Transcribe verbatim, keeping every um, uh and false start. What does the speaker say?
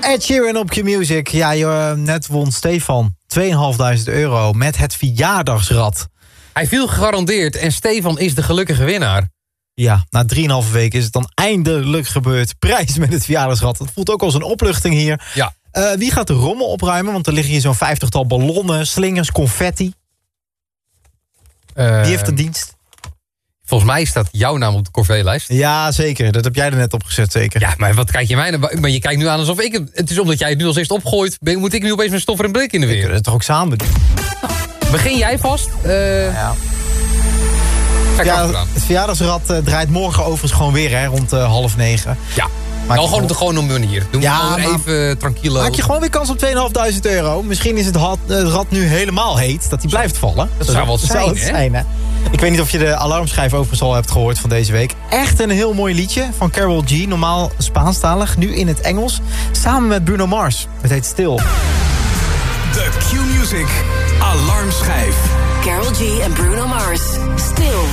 Ed Sheeran op Q-Music. Ja, je, net won Stefan tweeënhalfduizend euro met het verjaardagsrad. Hij viel gegarandeerd en Stefan is de gelukkige winnaar. Ja, na drieënhalve weken is het dan eindelijk gebeurd. Prijs met het verjaardagsrad. Het voelt ook als een opluchting hier. Ja. Uh, wie gaat de rommel opruimen? Want er liggen hier zo'n vijftigtal ballonnen, slingers, confetti. Uh, Wie heeft de dienst? Volgens mij staat jouw naam op de corvée-lijst. Ja, zeker. Dat heb jij er net op gezet, zeker. Ja, maar wat kijk je mij naar? Maar je kijkt nu aan alsof ik... Het, het is omdat jij het nu als eerst opgooit. Ben, moet ik nu opeens met stoffer en blik in de weer? We kunnen het toch ook samen doen? Begin jij vast? Uh, ja. Ja, het verjaardagsrad uh, draait morgen overigens gewoon weer, hè, rond uh, half negen. Ja. Nou, gewoon op de gewone manier. Doen we ja, gewoon even uh, tranquilo. Maak je gewoon weer kans op tweeënhalfduizend euro. Misschien is het, had, het rad nu helemaal heet, dat hij blijft vallen. Dat, dat zou wel zijn, zou het hè? zijn, hè? Ik weet niet of je de alarmschijf overigens al hebt gehoord van deze week. Echt een heel mooi liedje van Karol G. Normaal Spaanstalig, nu in het Engels. Samen met Bruno Mars. Het heet Stil. De Q-Music Alarmschijf. Karol G en Bruno Mars. Stil.